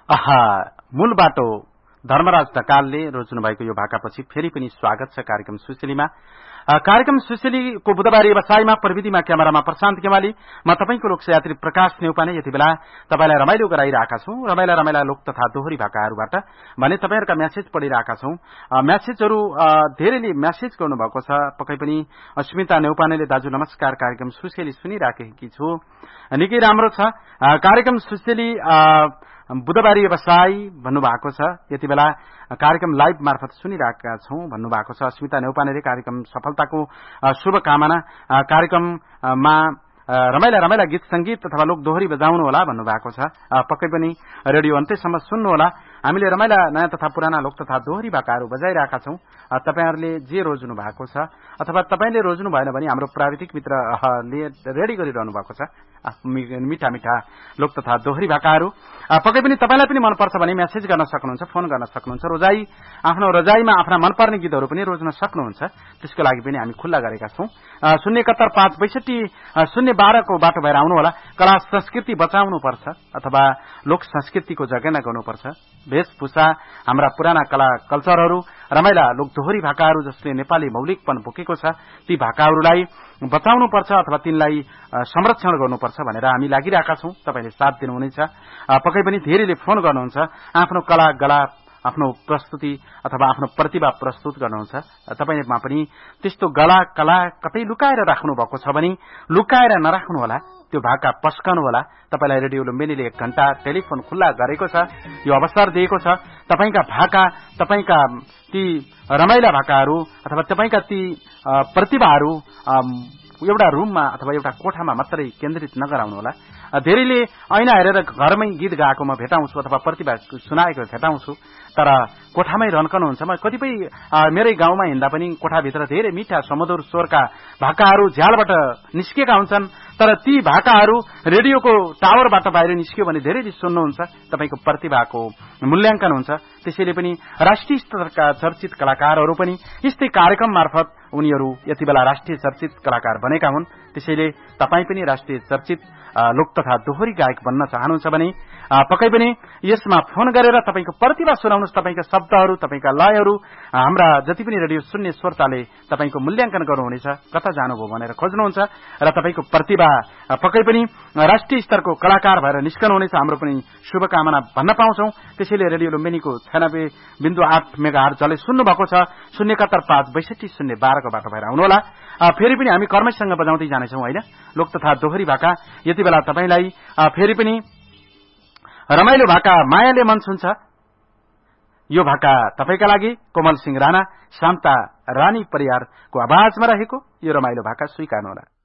आहा मूल बाटो धर्मराज ढकालले रोज्नु भएको यो भाकापछि फेरि पनि स्वागत छ कार्यक्रम सुशीलीमा। कार्यक्रम सुशीलीको बुधबारी व्यवसायमा प्रविधिमा क्यामेरामा प्रशान्त केवाली, म तपाईंको लोकयात्री प्रकाश नेउपाने। यति बेला तपाईलाई रमाइलो गराइरहेका छौं, रमाइला लोक तथा दोहोरी भाकाहरूबाट भने तपाईहरुका मेसेज पढिरहेका छौं। मेसेजहरू धेरैले मेसेज गर्नुभएको छ। पक्कै पनि अस्मिता नेउपानेले दाजु नमस्कार, कार्यक्रम सुशीली सुनिराखेकी छु, निकै राम्रो छ कार्यक्रम सुशीली बुधबारी व्यवसाय भन्नुभएको छ। यति बेला कार्यक्रम लाइभ मार्फत सुनिरहेका छौं भन्नुभएको छ अस्मिता नेउपानेले। कार्यक्रम सफलताको शुभकामना, कार्यक्रममा रमाइला गीत संगीत अथवा लोक दोहोरी बजाउनु होला भन्नुभएको छ। पक्कै पनि रेडियो अन्त्यसम्म सुन्नु होला। हामीले रमाइला नयाँ तथा पुराना लोक तथा दोहोरी भाकाहरू बजाइरहेका छौं। तपाईहरुले जे रोज्नु भएको छ अथवा तपाईले रोज्नु भएन भने हाम्रो प्राविधिक मित्रले रेडी गरिरहनु भएको छ मिठा मिठा लोक तथा दोहोरी भाकाहरू। पक्कै पनि तपाईलाई पनि मनपर्छ भने मेसेज गर्न सक्नुहुन्छ, फोन गर्न सक्नुहुन्छ। आफ्नो रजाईमा आफ्ना मनपर्ने गीतहरू पनि रोज्न सक्नुहुन्छ। त्यसको लागि पनि हामी खुल्ला गरेका छौं। 071562012 को बाटो भएर आउनु होला। कला संस्कृति बचाउनु पर्छ अथवा लोक संस्कृतिको जगेर्ना गर्नुपर्छ। वेशभूषा, हाम्रा पुराना कला कल्चरहरू, रमाइला लोक दोहोरी भाकाहरू जसले नेपाली मौलिकपन बोकेको छ, ती भाकाहरूलाई बचाउनु पर्छ अथवा तिनलाई संरक्षण गर्नुपर्छ भनेर हामी लागिरहेका छौं। तपाईले साथ दिनुहुनेछ। पक्कै पनि धेरैले फोन गर्नुहुन्छ, आफ्नो कला गला, आफ्नो प्रस्तुति अथवा आफ्नो प्रतिभा प्रस्तुत गर्नुहुन्छ। तपाईमा पनि त्यस्तो गला कला कतै लुकाएर राख्नु भएको छ भने लुकाएर नराख्नु होला, त्यो भाका पस्कनु होला। तपाईलाई रेडियो लुम्बिनीले 1 घण्टा टेलिफोन खुल्ला गरेको छ, यो अवसर दिएको छ। तपाईका भाका, तपाईका ती रमाइला भाकाहरू अथवा तपाईका ती प्रतिभाहरू एउटा रूममा अथवा एउटा कोठामा मात्रै केन्द्रित नगराउनु होला। धेरैले ऐना हेरेर घरमै गीत गाएको म भेटाउँछु अथवा प्रतिभा सुनाएको भेटाउँछु, तर कोठामै रन्कनुहुन्छ। म कतिपय मेरै गाउँमा हिँड्दा पनि कोठाभित्र धेरै मिठा समधुर स्वरका भाकाहरू झ्यालबाट निस्केका हुन्छन्, तर ती भाकाहरू रेडियोको टावरबाट बाहिर निस्क्यो भने धेरैले सुन्नुहुन्छ। तपाईको प्रतिभाको मूल्याङ्कन हुन्छ। त्यसैले पनि राष्ट्रिय स्तरका चर्चित कलाकारहरू पनि यस्तै कार्यक्रम मार्फत उनीहरू यति बेला राष्ट्रिय चर्चित कलाकार बनेका हुन्। त्यसैले तपाई पनि राष्ट्रिय चर्चित लोक तथा दोहोरी गायक बन्न चाहनुहुन्छ भने पक्कै पनि यसमा फोन गरेर तपाईको प्रतिभा सुनाउनुहोस्। तपाईका शब्दहरू, तपाईका लयहरू हाम्रा जति पनि रेडियो सुन्ने श्रोताले तपाईको मूल्याङ्कन गर्नुहुनेछ। कता जानुभयो भनेर खोज्नुहुन्छ र तपाईको प्रतिभा पक्कै पनि राष्ट्रिय स्तरको कलाकार भएर निस्कनुहुनेछ। हाम्रो पनि शुभकामना भन्न पाउँछौं। त्यसैले रेडियो लुम्बिनीको 96.8 मेगाहर्ज जसले सुन्नु भएको छ 071562012 को बाटो भएर आउनु होला। फेरि पनि हामी कर्मैसँग बजाउँदै जानेछौं हैन, लोक तथा दोहोरी भाका। यति बेला तपाईलाई फेरि पनि रमाइलो भाका मायाले मन छुन्छ, यो भाका तपाईका लागि कोमल सिंह राणा, शान्ता रानी परियारको आवाजमा रहेको यो रमाइलो भाका स्वीकार्नु होला।